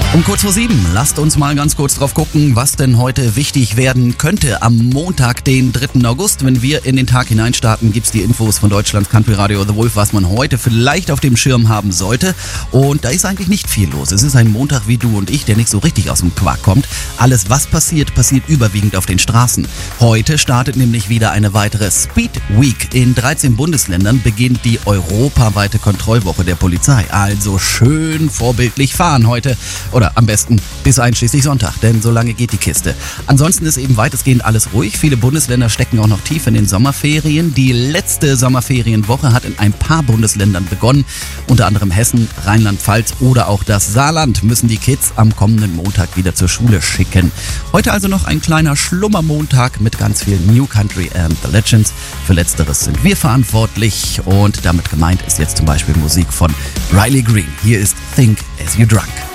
Um kurz vor 7, lasst uns mal ganz kurz drauf gucken, was denn heute wichtig werden könnte. Am Montag, den 3. August, wenn wir in den Tag hineinstarten, gibt's die Infos von Deutschlands Country Radio The Wolf, was man heute vielleicht auf dem Schirm haben sollte. Und da ist eigentlich nicht viel los. Es ist ein Montag wie du und ich, der nicht so richtig aus dem Quark kommt. Alles, was passiert, passiert überwiegend auf den Straßen. Heute startet nämlich wieder eine weitere Speed Week. In 13 Bundesländern beginnt die europaweite Kontrollwoche der Polizei. Also schön vorbildlich fahren heute. Oder am besten bis einschließlich Sonntag, denn so lange geht die Kiste. Ansonsten ist eben weitestgehend alles ruhig. Viele Bundesländer stecken auch noch tief in den Sommerferien. Die letzte Sommerferienwoche hat in ein paar Bundesländern begonnen. Unter anderem Hessen, Rheinland-Pfalz oder auch das Saarland müssen die Kids am kommenden Montag wieder zur Schule schicken. Heute also noch ein kleiner Schlummermontag mit ganz viel New Country and the Legends. Für Letzteres sind wir verantwortlich und damit gemeint ist jetzt zum Beispiel Musik von Riley Green. Hier ist Think As You Drunk.